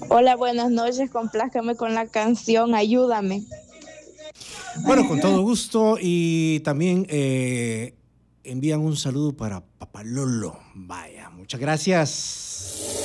Hola, buenas noches, complácame con la canción, ayúdame. Bueno, con todo gusto y también envían un saludo para Papalolo. Vaya, muchas gracias.